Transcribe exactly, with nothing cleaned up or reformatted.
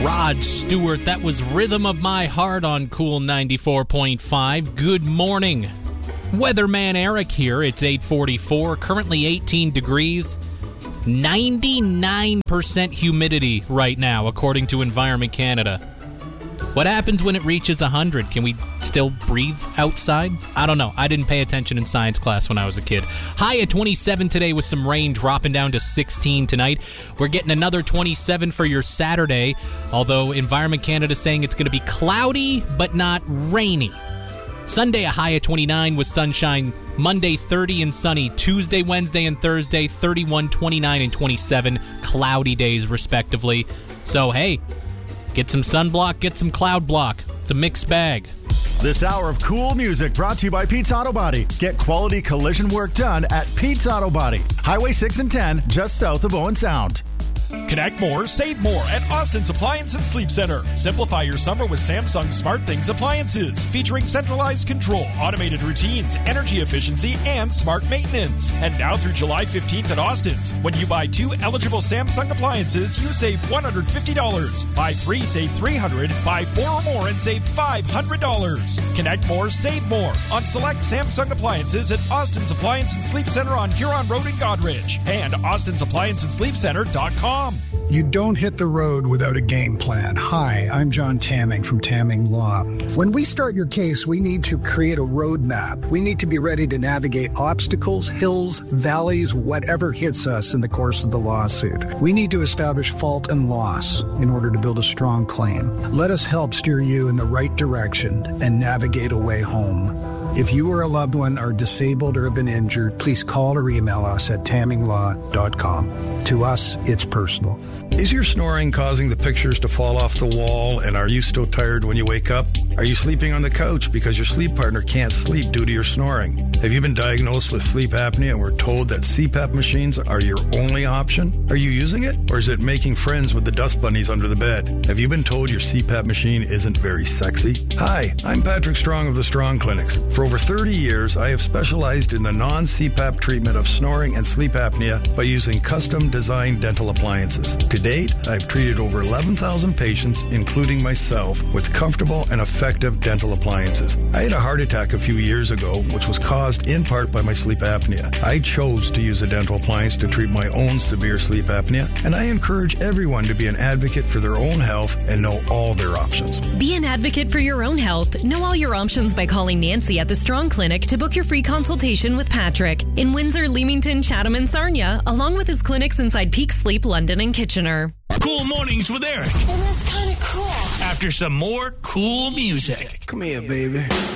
Rod Stewart, that was Rhythm of My Heart on Cool ninety-four point five. Good morning. Weatherman Eric here. It's eight forty-four, currently eighteen degrees, ninety-nine percent humidity right now, according to Environment Canada. What happens when it reaches one hundred? Can we still breathe outside? I don't know. I didn't pay attention in science class when I was a kid. High at twenty-seven today with some rain, dropping down to sixteen tonight. We're getting another twenty-seven for your Saturday, although Environment Canada is saying it's going to be cloudy but not rainy. Sunday, a high at twenty-nine with sunshine. Monday, thirty and sunny. Tuesday, Wednesday, and Thursday, thirty-one, twenty-nine, and twenty-seven. Cloudy days, respectively. So, hey, get some sunblock, get some cloud block. It's a mixed bag. This hour of cool music brought to you by Pete's Auto Body. Get quality collision work done at Pete's Auto Body. Highway six and ten, just south of Owen Sound. Connect more, save more at Austin's Appliance and Sleep Center. Simplify your summer with Samsung SmartThings appliances, featuring centralized control, automated routines, energy efficiency, and smart maintenance. And now through July fifteenth at Austin's, when you buy two eligible Samsung appliances, you save one hundred fifty dollars. Buy three, save three hundred dollars. Buy four or more and save five hundred dollars. Connect more, save more on select Samsung appliances at Austin's Appliance and Sleep Center on Huron Road in Godridge and austins appliance and sleep center dot com. You don't hit the road without a game plan. Hi, I'm John Tamming from Tamming Law. When we start your case, we need to create a roadmap. We need to be ready to navigate obstacles, hills, valleys, whatever hits us in the course of the lawsuit. We need to establish fault and loss in order to build a strong claim. Let us help steer you in the right direction and navigate a way home. If you or a loved one are disabled or have been injured, please call or email us at tamming law dot com. To us, it's personal. Is your snoring causing the pictures to fall off the wall, and are you still tired when you wake up? Are you sleeping on the couch because your sleep partner can't sleep due to your snoring? Have you been diagnosed with sleep apnea and were told that C PAP machines are your only option? Are you using it, or is it making friends with the dust bunnies under the bed? Have you been told your C PAP machine isn't very sexy? Hi, I'm Patrick Strong of the Strong Clinics. For over thirty years, I have specialized in the non-C PAP treatment of snoring and sleep apnea by using custom-designed dental appliances. To date, I've treated over eleven thousand patients, including myself, with comfortable and effective dental appliances. I had a heart attack a few years ago, which was caused in part by my sleep apnea. I chose to use a dental appliance to treat my own severe sleep apnea, and I encourage everyone to be an advocate for their own health and know all their options. Be an advocate for your own health. Know all your options by calling Nancy at the Strong Clinic to book your free consultation with Patrick in Windsor, Leamington, Chatham, and Sarnia, along with his clinics inside Peak Sleep, London, and Kitchener. Cool Mornings with Eric. It is kind of cool. After some more cool music. Come here, baby.